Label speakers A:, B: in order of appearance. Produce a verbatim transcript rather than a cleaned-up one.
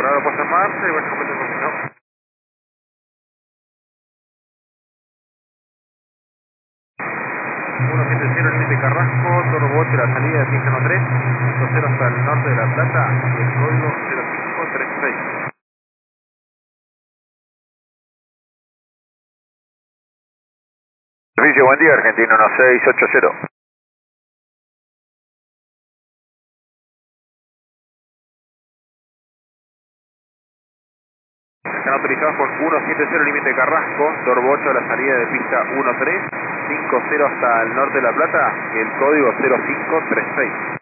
A: Colorado pasa en marcha y bueno, completo el camino. uno siete cero, límite Carrasco, Turbo ocho, la salida de pista uno tres, cinco cero hasta el norte de La Plata y el código cero cinco tres seis.
B: Servicio, buen día, Argentino uno seis ocho cero.
A: Están autorizados por uno siete cero, límite Carrasco, Turbo ocho, la salida de pista uno tres, cinco cero hasta el norte de La Plata y el código cero cinco tres seis.